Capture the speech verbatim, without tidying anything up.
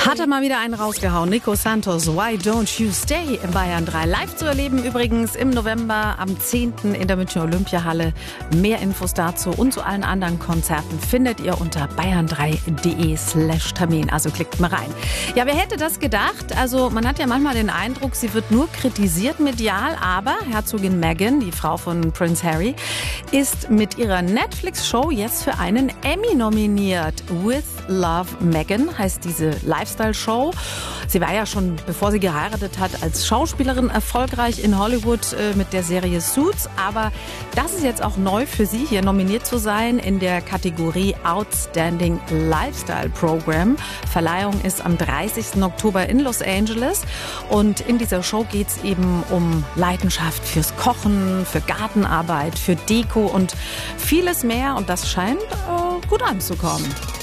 Hat er mal wieder einen rausgehauen. Nico Santos, Why Don't You Stay in Bayern drei. Live zu erleben übrigens im November am zehnten in der Münchner Olympiahalle. Mehr Infos dazu und zu allen anderen Konzerten findet ihr unter bayern drei punkt de slash Termin. Also klickt mal rein. Ja, wer hätte das gedacht? Also man hat ja manchmal den Eindruck, sie wird nur kritisiert medial, aber Herzogin Meghan, die Frau von Prince Harry, ist mit ihrer Netflix-Show jetzt für einen Emmy nominiert. With Love Meghan heißt diese Lifestyle-Show. Sie war ja schon, bevor sie geheiratet hat, als Schauspielerin erfolgreich in Hollywood äh, mit der Serie Suits. Aber das ist jetzt auch neu für sie, hier nominiert zu sein in der Kategorie Outstanding Lifestyle Program. Verleihung ist am dreißigsten Oktober in Los Angeles. Und in dieser Show geht es eben um Leidenschaft fürs Kochen, für Gartenarbeit, für Deko und vieles mehr. Und das scheint äh, gut anzukommen.